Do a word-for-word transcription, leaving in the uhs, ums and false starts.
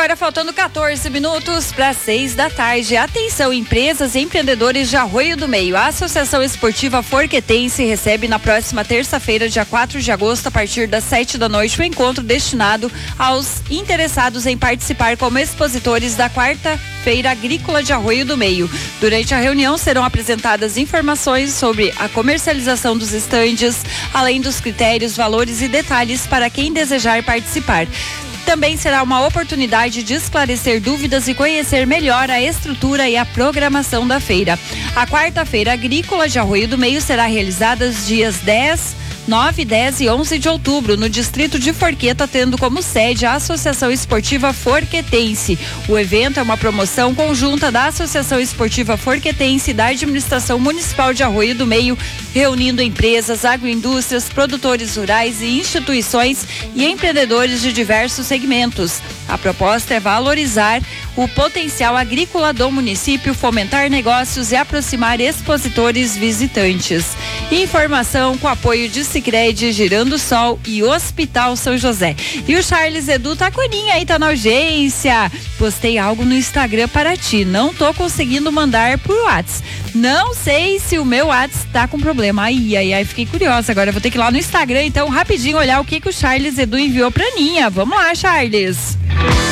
Agora faltando quatorze minutos para seis da tarde. Atenção, empresas e empreendedores de Arroio do Meio. A Associação Esportiva Forquetense recebe na próxima terça-feira, dia quatro de agosto, a partir das sete da noite, o encontro destinado aos interessados em participar como expositores da quarta Feira Agrícola de Arroio do Meio. Durante a reunião serão apresentadas informações sobre a comercialização dos estandes, além dos critérios, valores e detalhes para quem desejar participar. Também será uma oportunidade de esclarecer dúvidas e conhecer melhor a estrutura e a programação da feira. A quarta Feira Agrícola de Arroio do Meio será realizada os dias dez, nove, dez e onze de outubro, no distrito de Forqueta, tendo como sede a Associação Esportiva Forquetense. O evento é uma promoção conjunta da Associação Esportiva Forquetense e da Administração Municipal de Arroio do Meio, reunindo empresas, agroindústrias, produtores rurais e instituições e empreendedores de diversos segmentos. A proposta é valorizar o potencial agrícola do município, fomentar negócios e aproximar expositores visitantes. Informação com apoio de Sicredi, Girando Sol e Hospital São José. E o Charles Edu tá coninha aí, tá na urgência. Postei algo no Instagram para ti, não tô conseguindo mandar por WhatsApp. Não sei se o meu WhatsApp tá com problema. Ai, ai, ai, fiquei curiosa. Agora eu vou ter que ir lá no Instagram, então, rapidinho olhar o que que o Charles Edu enviou pra Ninha. Vamos lá, Charles.